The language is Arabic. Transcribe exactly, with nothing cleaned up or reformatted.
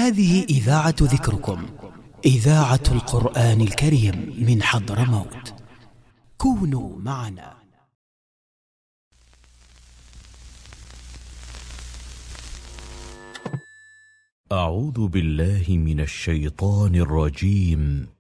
هذه إذاعة ذكركم، إذاعة القرآن الكريم من حضرموت. كونوا معنا. أعوذ بالله من الشيطان الرجيم.